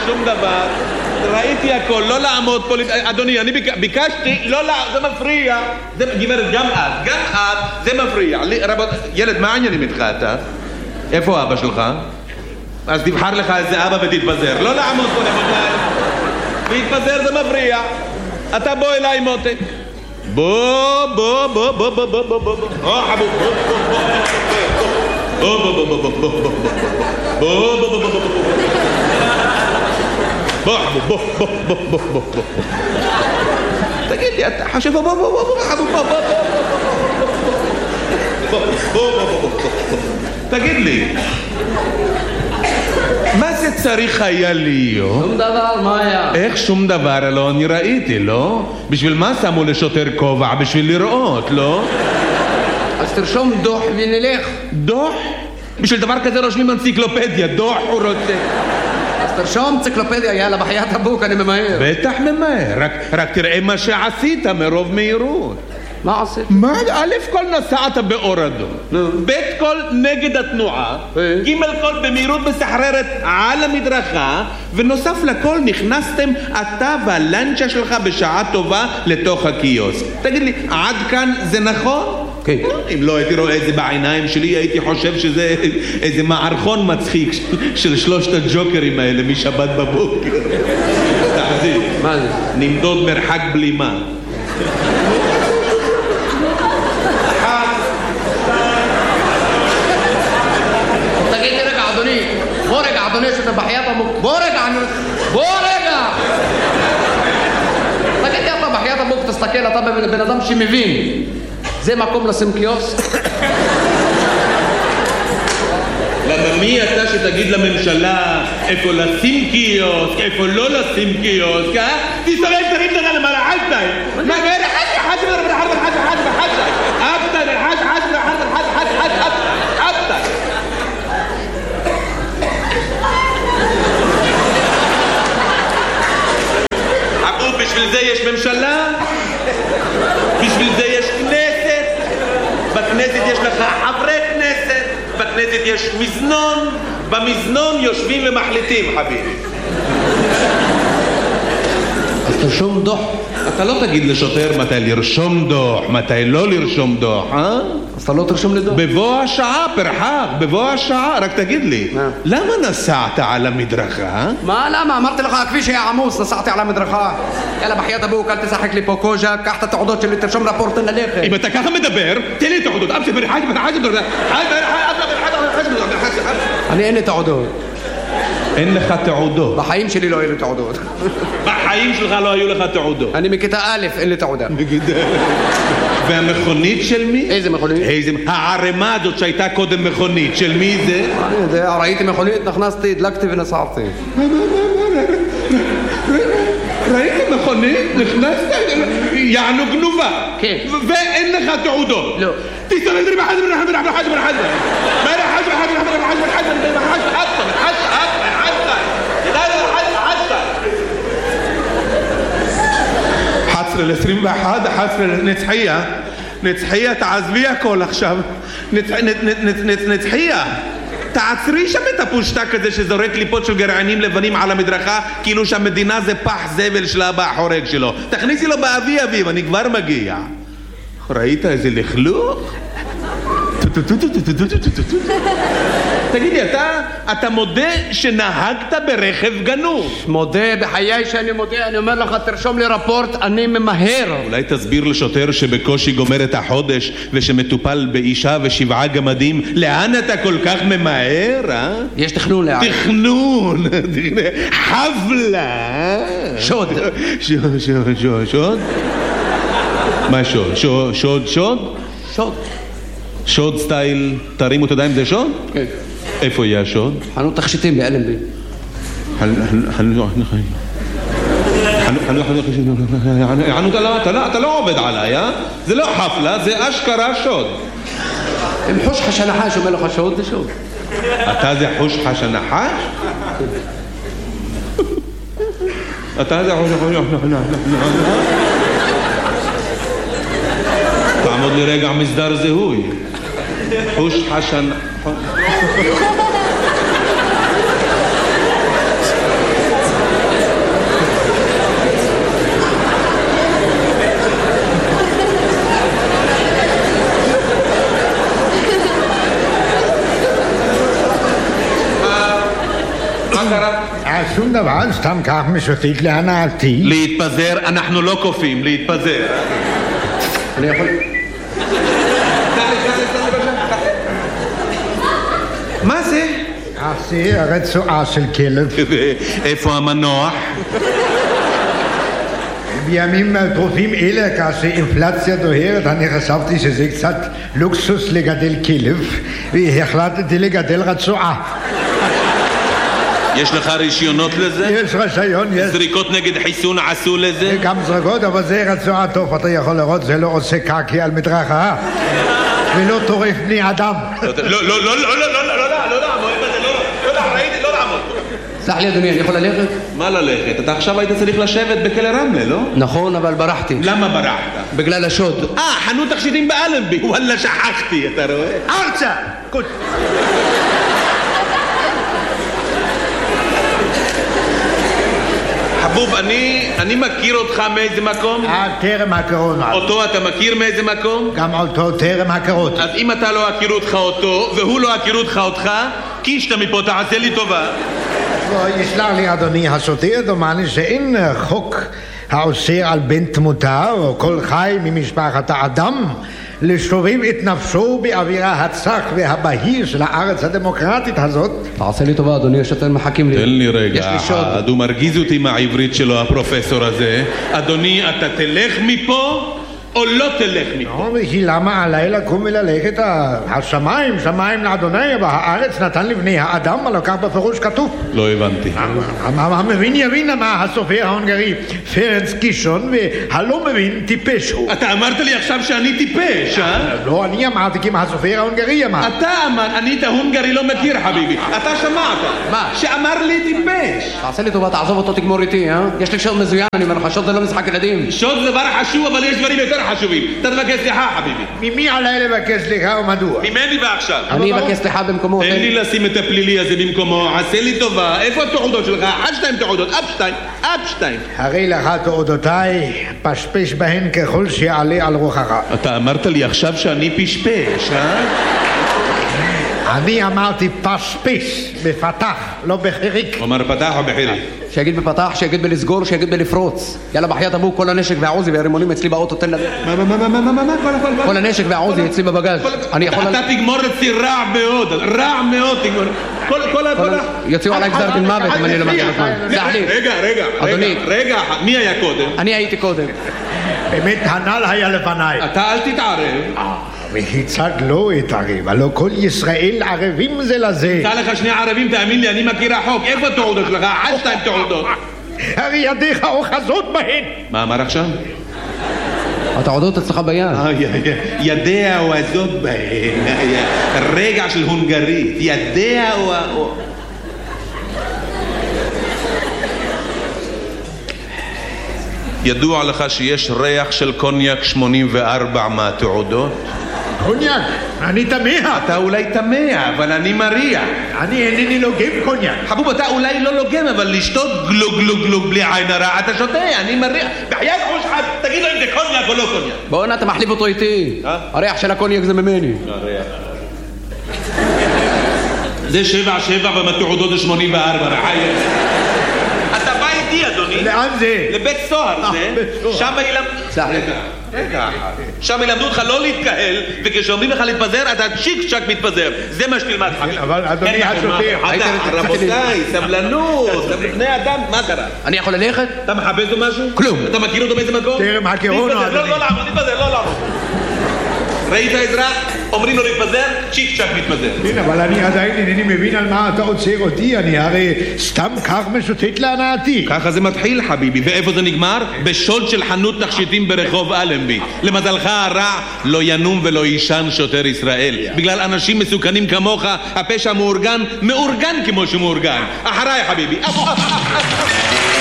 שום דבר. ראיתי הכל, לא לעמוד פה, אדוני, אני ביקשתי, לא, זה מפריע. גברת, גם את, זה מפריע. רבות, ילד, מה העניינים איתך אתה? איפה אבא שלך? אז תבחר לך איזה אבא ותתפזר. לא לעמוד פה רבותיי. להתפזר זה מפריע. אתה בוא אליי מותק. בוא. חבוב, בוא. תגיד לי, אתה חושב, בוא, חבוב, בוא. תגיד לי, מה זה צריך היה להיות? שום דבר, מה היה? איך שום דבר? לא, אני ראיתי, לא? בשביל מה שמו לשוטר כובע? בשביל לראות, לא? אז תרשום דוח ונלך. דוח? בשביל דבר כזה רושמים אנציקלופדיה, דוח הוא רוצה. אז תרשום אנציקלופדיה, יאללה, בחיית הבוק, אני ממהר. בטח ממהר, רק תראה מה שעשית מרוב מהירות. מה עשית? מה? א' כל נסעת באור אדום, ב' כל נגד התנועה, ג' כל במהירות מסחררת על המדרכה, ונוסף לכל נכנסתם אתה והלנצ'ה שלך בשעה טובה לתוך הקיוסק. תגיד לי, עד כאן זה נכון? כן. אם לא הייתי רואה את זה בעיניים שלי, הייתי חושב שזה איזה מערכון מצחיק של שלושת הג'וקרים האלה משבת בבוקר. תחזיר. מה זה? נמדוד מרחק בלימה. בוא רגע, אדוני, שאתה בחיית הבוק. בוא רגע. תגיד לי, אתה בחיית הבוק, תסתכל, אתה בן אדם שמבין. זה מקום לשים קיוסק? למה מי אתה שתגיד לממשלה איפה לשים קיוסק, איפה לא לשים קיוסק, אה? תסתובב, תרים לך למעלה, חסי! מה, חסי, בשביל זה יש ממשלה, בשביל זה יש כנסת, בכנסת יש לך חברי כנסת, בכנסת יש מזנון, במזנון יושבים ומחליטים, חביבי. אז תרשום דוח. אתה לא תגיד לשוטר מתי לרשום דוח, מתי לא לרשום דוח, אה? אז אתה לא תרשום לי דוח. בבוא השעה, פרחק, בבוא השעה, רק תגיד לי, למה נסעת על המדרכה? מה, למה? אמרתי לך, הכביש היה עמוס, נסעתי על המדרכה. יאללה, בחיית הבוק, אל תשחק לי פה קוז'ה, קח את התעודות שלי, תרשום רפורט ללכת. אם אתה ככה מדבר, תן לי תעודות, אני אין לי תעודות. אין לך תעודות. בחיים שלי לא היו לי תעודות. בחיים שלך לא היו לך תעודות. אני מכיתה א', אין לי תעודה. והמכונית של מי? איזה מכונית? הערימה הזאת שהייתה קודם מכונית, של מי זה? אני יודע, ראיתי מכונית, נכנסתי, הדלקתי ונסעתי. ראיתי מכונית, נכנסת, יענו גנובה. כן. ואין לך תעודות. לא. תסתובב ל-21, 11 נצחיה, תעזבי הכל עכשיו. נצחיה, תעצרי שם את הפושטק הזה שזורק קליפות של גרעינים לבנים על המדרכה כאילו שהמדינה זה פח זבל של אבא החורג שלו. תכניסי לו באביב, אני כבר מגיע. ראית איזה לכלוך? תגיד לי, אתה מודה שנהגת ברכב גנוב? מודה, בחיי שאני מודה, אני אומר לך, תרשום לי רפורט, אני ממהר. אולי תסביר לשוטר שבקושי גומר את החודש ושמטופל באישה ו7 גמדים, לאן אתה כל כך ממהר, אה? יש תכנון לאן. תכנון, חבלה. שוד. שוד? מה שוד? שוד? שוד סטייל, תרימו את הידיים, זה שוד? כן. איפה יהיה השוד? חנות תכשיטים באלנבי. אתה לא עובד עליי, אה? זה לא חפלה, זה אשכרה שוד. אם חוש חשנחש אומר לך שוד, זה שוד. אתה זה חוש חשנחש? אתה זה חוש חשנחש? תעמוד לי רגע מסדר זיהוי. חוש חשנחש. קרה? שום דבר, סתם כך משוטט להנאתי. להתפזר, אנחנו לא קופים, להתפזר. אני יכול... מה זה? זה הרצועה של כלב. איפה המנוח? בימים טרופים אלה, כאשר אינפלציה דוהרת, אני חשבתי שזה קצת לוקסוס לגדל כלב, והחלטתי לגדל רצועה. יש לך רישיונות לזה? יש רישיון, יש. זריקות נגד חיסון עשו לזה? גם זריקות, אבל זה רצועה טוב, אתה יכול לראות, זה לא עושה קקי על מדרכה, ולא טורף בני אדם. לא לעמוד. סלח לי אדוני, אני יכול ללכת? מה ללכת? אתה עכשיו היית צריך לשבת בכלא רמלה, לא? נכון, אבל ברחתי. למה ברחת? בגלל השוד. חנות תכשיטים באלנבי. וואלה, שכחתי, אתה רואה? ארצה! קוד. חבוב, אני מכיר אותך מאיזה מקום? טרם הכרות. אותו אתה מכיר מאיזה מקום? גם אותו טרם הכרות. אז אם אתה לא הכיר אותך אותו, והוא לא הכיר אותך אותך, קישת מפה, תעשה לי טובה. יסלח לי אדוני השוטר, דומני שאין חוק האוסר על בן תמותה או כל חי ממשפחת האדם לשובב את נפשו באווירה הצח והבהיר של הארץ הדמוקרטית הזאת. תעשה לי טובה אדוני, השוטר מחכים לי. תן לי רגע, יש לי שוד. הוא מרגיז אותי מהעברית שלו הפרופסור הזה. אדוני, אתה תלך מפה או לא תלך מפה? וכי למה עליי לקום וללכת? השמיים, שמיים לאדוני, והארץ נתן לבני האדם, הלא כך בפירוש כתוב. לא הבנתי. המבין יבין מה הסופר ההונגרי פרנץ קישון, והלא מבין טיפש הוא. אתה אמרת לי עכשיו שאני טיפש, אה? לא, אני אמרתי כי מה הסופר ההונגרי אמר. אתה אמר, אני את ההונגרי לא מכיר חביבי. אתה שמעת. מה? שאמר לי טיפש. תעשה לי טובה, תעזוב אותו, תגמור איתי, אה? יש לי שוד מזוין, אני אומר לך, שוד זה לא משחק ילדים. שוד זה דבר חשוב, אבל יש דברים יותר חשובים. אתה תבקש סליחה, חביבי. ממי עליי לבקש סליחה ומדוע? ממני ועכשיו. אני אבקש סליחה במקומו. תן לי לשים את הפלילי הזה במקומו, עשה לי טובה. איפה התעודות שלך? עד 2 תעודות, עד 2. הרי לך תעודותיי, פשפש בהן ככל שיעלה על רוחך. אתה אמרת לי עכשיו שאני פשפש, אה? אני אמרתי פשפש, בפתח, לא בחיריק. אומר פתח או בחיריק? שיגיד בפתח, שיגיד בלסגור, שיגיד בלפרוץ. יאללה בחייאת אבו, כל הנשק והעוזי והרימונים אצלי באוטו, תן לדעת. מה? כל הנשק והעוזי אצלי בבגז. אתה תגמור אצלי רע מאוד תגמור. יוציאו עליי גזר דין מוות אם אני לא מגיע לזמן. סלח לי. רגע, מי היה קודם? אני הייתי קודם. באמת הנ"ל היה לפניי. אתה אל תתערב. וכיצד לא אתערב? הלא כל ישראל ערבים זה לזה. תמצא לך 2 ערבים, תאמין לי, אני מכיר החוק. איפה התעודות שלך? עד 2 תעודות. הרי ידיך אוחזות בהן. מה אמר עכשיו? התעודות אצלך ביד. ידיה אוחזות בהן. רגע של הונגרית. ידיה או... ידוע לך שיש ריח של קוניאק 84 מהתעודות? קוניאק? אני תמה. אתה אולי תמה, אבל אני מריח. אני אינני לוגם קוניאק. חבוב, אתה אולי לא לוגם, אבל לשתות גלוג בלי עין הרע, אתה שותה, אני מריח. בחיית ראש אחד, תגיד לו אם זה קוניאק או לא קוניאק. בואו אתה מחליף אותו איתי. הריח של הקוניאק זה ממני. זה 77 ומהתעודות זה 84, רחייך. אתה בא איתי, אדוני. לאן זה? לבית סוהר זה. שם ילמדו... רגע. שם ילמדו אותך לא להתקהל, וכשאומרים לך להתפזר, אתה צ'יק צ'ק מתפזר. זה מה שתלמד חביב. אבל אדוני השוטר... רבותיי, סבלנות, בני אדם, מה קרה? אני יכול ללכת? אתה מחפש לו משהו? כלום. אתה מכיר אותו באיזה מקום? טרם הכירונו, אדוני. לא לעמוד, להתפזר, לא לעמוד. ראית אזרח? אומרים לו להתפזר, צ'יק צ'ק מתפזר. כן, אבל אני עדיין אינני מבין על מה אתה עוצר אותי, אני הרי סתם כך משוטט להנאתי. ככה זה מתחיל חביבי, ואיפה זה נגמר? בשוד של חנות תכשיטים ברחוב אלנבי. למזלך הרע לא ינום ולא יישן שוטר ישראל. בגלל אנשים מסוכנים כמוך, הפשע מאורגן כמו שמאורגן. אחריי חביבי.